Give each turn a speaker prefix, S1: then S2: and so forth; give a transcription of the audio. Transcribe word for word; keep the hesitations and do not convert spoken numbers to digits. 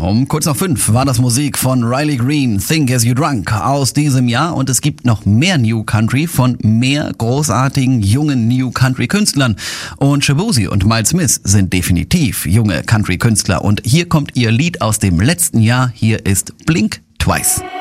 S1: Um kurz nach fünf war das Musik von Riley Green, Think As You Drunk, aus diesem Jahr. Und es gibt noch mehr New Country von mehr großartigen jungen New Country Künstlern. Und Shaboozey und Miles Smith sind definitiv junge Country Künstler. Und hier kommt ihr Lied aus dem letzten Jahr. Hier ist Blink Twice.